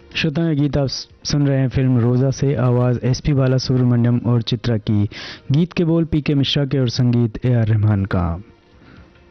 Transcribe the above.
श्रोताओं, गीत आप सुन रहे हैं फिल्म रोजा से। आवाज़ एसपी बालासुब्रमण्यम और चित्रा की। गीत के बोल पीके मिश्रा के और संगीत ए आर रहमान का।